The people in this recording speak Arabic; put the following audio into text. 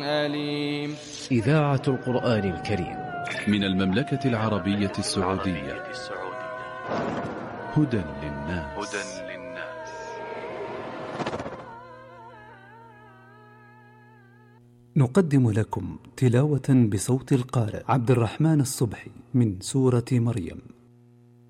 أليم. إذاعة القرآن الكريم من المملكة العربية السعودية. هدى للناس. نقدم لكم تلاوة بصوت القارئ عبد الرحمن الصبحي من سورة مريم.